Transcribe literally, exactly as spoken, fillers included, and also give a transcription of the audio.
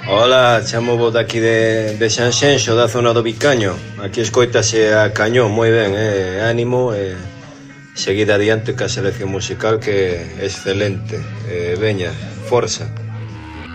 Hola, chamo vos daqui de, de Sanxenxo, da zona do Vicaño. Aquí escoitase a cañón, moi ben, eh? Ánimo e eh, seguida adiante ca selección musical que é excelente. Eh, veña, forza.